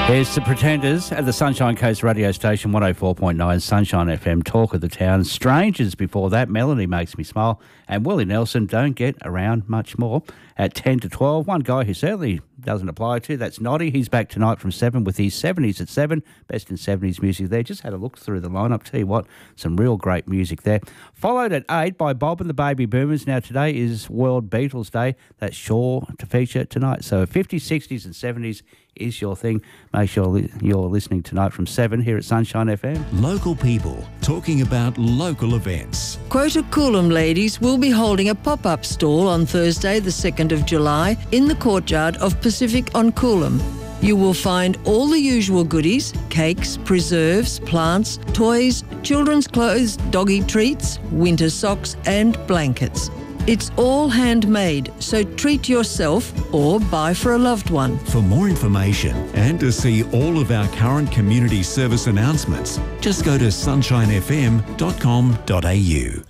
It's the Pretenders at the Sunshine Coast radio station, 104.9 Sunshine FM, Talk of the Town. Strangers before that, Melody Makes Me Smile, and Willie Nelson, Don't Get Around Much More at 10 to 12. One guy who certainly doesn't apply to, that's Noddy. He's back tonight from 7 with his 70s at 7. Best in 70s music there. Just had a look through the lineup. Tell you what, some real great music there. Followed at 8 by Bob and the Baby Boomers. Now today is World Beatles Day. That's sure to feature tonight. So 50s, 60s and 70s is your thing. Make sure you're listening tonight from 7 here at Sunshine FM. Local people talking about local events. Quota Coolum ladies will be holding a pop-up stall on Thursday the 2nd of July in the courtyard of Pacific on Coolum. You will find all the usual goodies: cakes, preserves, plants, toys, children's clothes, doggy treats, winter socks and blankets. It's all handmade, so treat yourself or buy for a loved one. For more information and to see all of our current community service announcements, just go to sunshinefm.com.au.